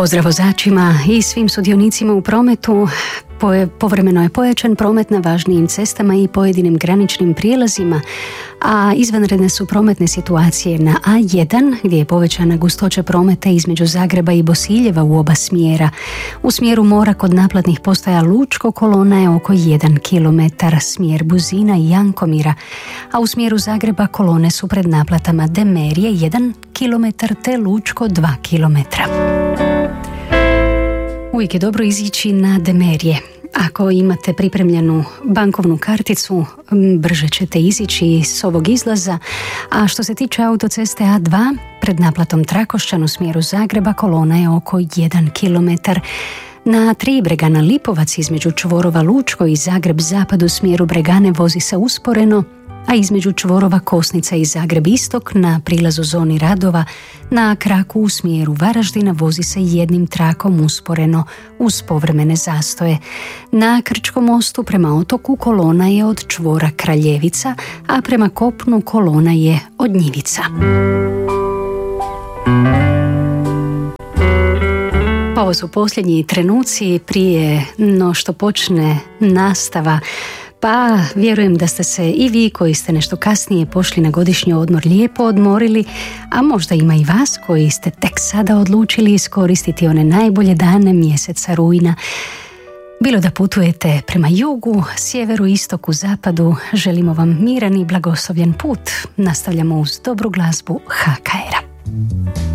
Pozdrav vozačima i svim sudionicima u prometu. Povremeno je pojačan promet na važnijim cestama i pojedinim graničnim prijelazima, a izvanredne su prometne situacije na A1 gdje je povećana gustoća prometa između Zagreba i Bosiljeva u oba smjera. U smjeru mora kod naplatnih postaja Lučko kolona je oko 1 km, smjer Buzina i Jankomira, a u smjeru Zagreba kolone su pred naplatama Demerije 1 km te Lučko 2 km. Uvijek je dobro izići na Demerije. Ako imate pripremljenu bankovnu karticu, brže ćete izići s ovog izlaza. A što se tiče autoceste A2, pred naplatom Trakošćan u smjeru Zagreba kolona je oko 1 km. Na A3 Bregana Lipovac između čvorova Lučko i Zagreb Zapad u smjeru Bregane vozi se usporeno, a između čvorova Kosnica i Zagreb Istok na prilazu zoni radova na kraku u smjeru Varaždina vozi se jednim trakom usporeno uz povremene zastoje. Na Krčkom mostu prema otoku kolona je od čvora Kraljevica, a prema kopnu kolona je od Njivica. Ovo su posljednji trenuci prije no što počne nastava. Pa vjerujem da ste se i vi koji ste nešto kasnije pošli na godišnji odmor lijepo odmorili, a možda ima i vas koji ste tek sada odlučili iskoristiti one najbolje dane mjeseca rujna. Bilo da putujete prema jugu, sjeveru, istoku, zapadu, želimo vam miran i blagoslovljen put. Nastavljamo uz dobru glazbu HKR-a.